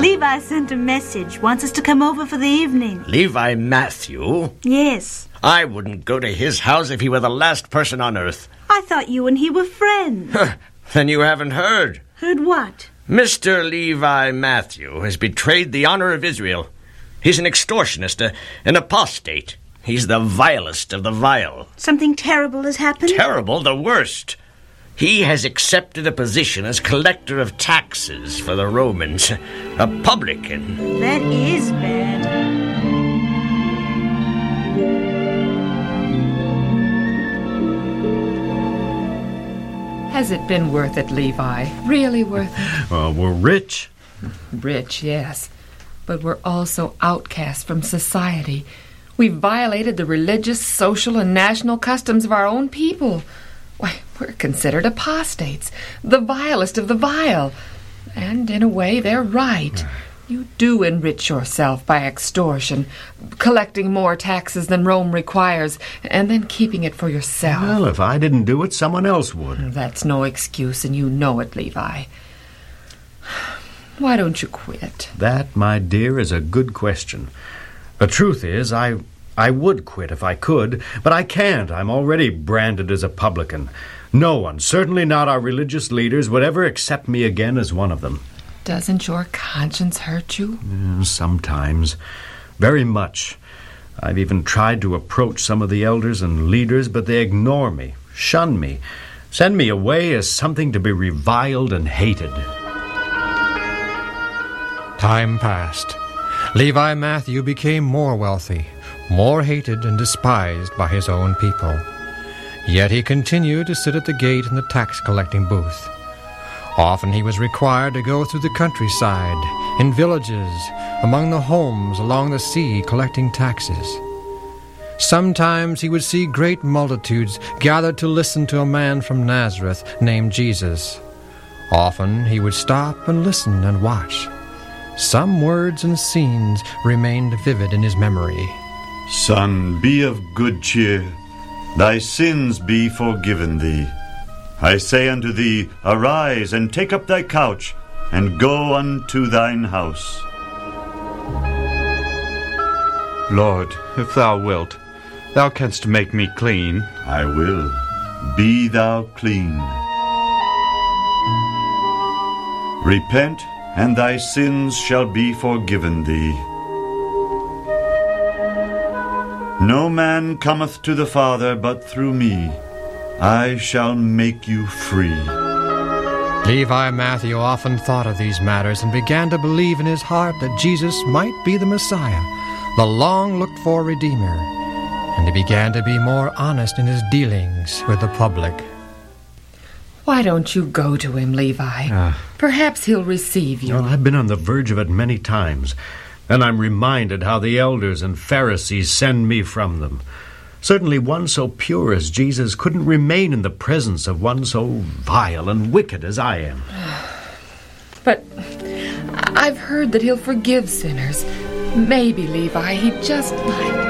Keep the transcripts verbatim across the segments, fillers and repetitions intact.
Levi sent a message. Wants us to come over for the evening. Levi Matthew? Yes. I wouldn't go to his house if he were the last person on earth. I thought you and he were friends. Then you haven't heard. Heard what? Mister Levi Matthew has betrayed the honor of Israel. He's an extortionist, a, an apostate. He's the vilest of the vile. Something terrible has happened? Terrible? The worst. He has accepted a position as collector of taxes for the Romans. A publican. That is bad. Has it been worth it, Levi? Really worth it? Well, we're rich. Rich, yes. But we're also outcasts from society. We've violated the religious, social, and national customs of our own people. Why, we're considered apostates, the vilest of the vile. And in a way, they're right. You do enrich yourself by extortion, collecting more taxes than Rome requires, and then keeping it for yourself. Well, if I didn't do it, someone else would. That's no excuse, and you know it, Levi. Why don't you quit? That, my dear, is a good question. The truth is, I I would quit if I could, but I can't. I'm already branded as a publican. No one, certainly not our religious leaders, would ever accept me again as one of them. Doesn't your conscience hurt you? Mm, sometimes. Very much. I've even tried to approach some of the elders and leaders, but they ignore me, shun me, send me away as something to be reviled and hated. Time passed. Levi Matthew became more wealthy, more hated and despised by his own people. Yet he continued to sit at the gate in the tax-collecting booth. Often he was required to go through the countryside, in villages, among the homes along the sea collecting taxes. Sometimes he would see great multitudes gathered to listen to a man from Nazareth named Jesus. Often he would stop and listen and watch. Some words and scenes remained vivid in his memory. Son, be of good cheer. Thy sins be forgiven thee. I say unto thee, arise, and take up thy couch, and go unto thine house. Lord, if thou wilt, thou canst make me clean. I will. Be thou clean. Repent, and thy sins shall be forgiven thee. No man cometh to the Father but through me. I shall make you free. Levi Matthew often thought of these matters and began to believe in his heart that Jesus might be the Messiah, the long-looked-for Redeemer, and he began to be more honest in his dealings with the public. Why don't you go to him, Levi? Uh, Perhaps he'll receive you. Well, I've been on the verge of it many times, and I'm reminded how the elders and Pharisees send me from them. Certainly one so pure as Jesus couldn't remain in the presence of one so vile and wicked as I am. But I've heard that he'll forgive sinners. Maybe, Levi, he just might.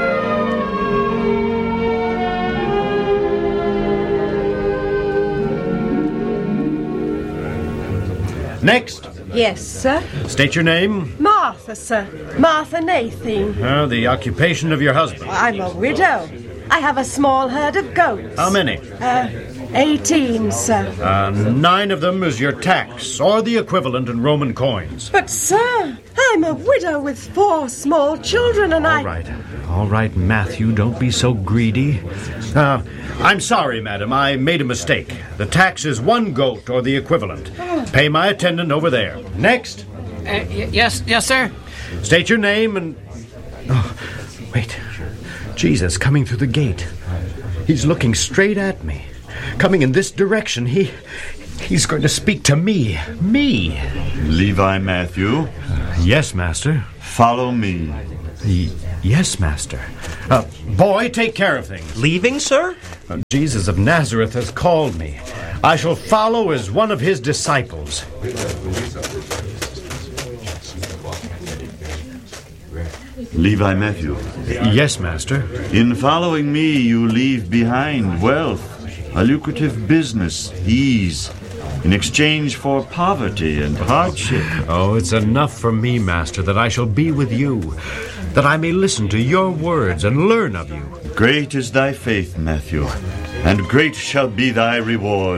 Next. Yes, sir. State your name. Martha, sir. Martha Nathan. Uh, the occupation of your husband. I'm a widow. I have a small herd of goats. How many? Uh, eighteen, sir. Uh, nine of them is your tax, or the equivalent in Roman coins. But, sir, I'm a widow with four small children, and All I... All right. All right, Matthew, don't be so greedy. Uh, I'm sorry, madam, I made a mistake. The tax is one goat, or the equivalent. Oh. Pay my attendant over there. Next. Uh, y- yes, yes, sir. State your name and... Oh, wait. Jesus coming through the gate. He's looking straight at me. Coming in this direction. He... He's going to speak to me. Me. Levi Matthew. Uh, yes, master. Follow me. Y- yes, master. Uh, boy, take care of things. Leaving, sir? Uh, Jesus of Nazareth has called me. I shall follow as one of his disciples. Levi Matthew. Yes, master. In following me, you leave behind wealth, a lucrative business, ease, in exchange for poverty and hardship. Oh, it's enough for me, Master, that I shall be with you, that I may listen to your words and learn of you. Great is thy faith, Matthew, and great shall be thy reward.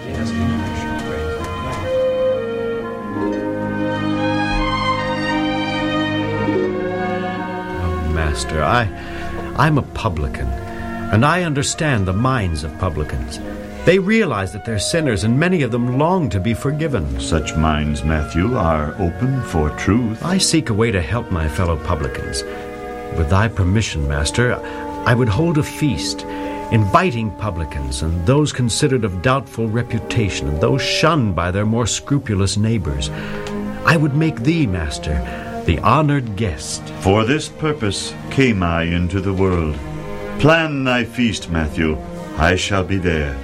Oh, Master, I, I'm a publican, and I understand the minds of publicans. They realize that they're sinners, and many of them long to be forgiven. Such minds, Matthew, are open for truth. I seek a way to help my fellow publicans. With thy permission, Master, I would hold a feast, inviting publicans and those considered of doubtful reputation and those shunned by their more scrupulous neighbors. I would make thee, Master, the honored guest. For this purpose came I into the world. Plan thy feast, Matthew. I shall be there.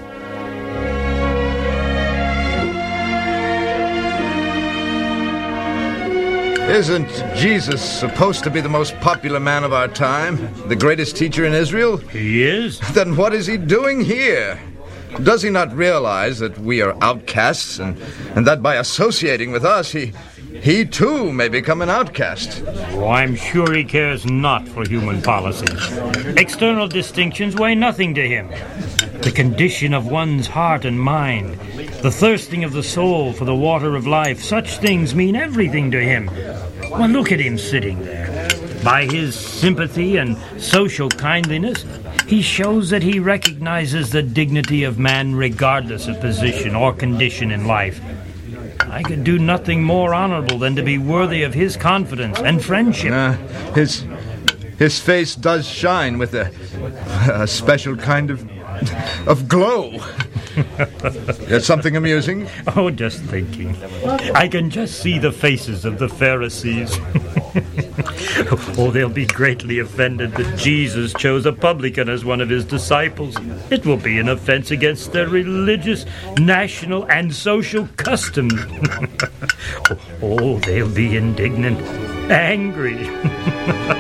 Isn't Jesus supposed to be the most popular man of our time? The greatest teacher in Israel? He is. Then what is he doing here? Does he not realize that we are outcasts and, and that by associating with us, he, he too may become an outcast? Oh, I'm sure he cares not for human policies. External distinctions weigh nothing to him. The condition of one's heart and mind, the thirsting of the soul for the water of life, such things mean everything to him. Well, look at him sitting there. By his sympathy and social kindliness, he shows that he recognizes the dignity of man regardless of position or condition in life. I could do nothing more honorable than to be worthy of his confidence and friendship. Uh, his, his face does shine with a, a special kind of, of glow. That's something amusing? Oh, just thinking. I can just see the faces of the Pharisees. Oh, they'll be greatly offended that Jesus chose a publican as one of his disciples. It will be an offense against their religious, national, and social customs. Oh, they'll be indignant, angry.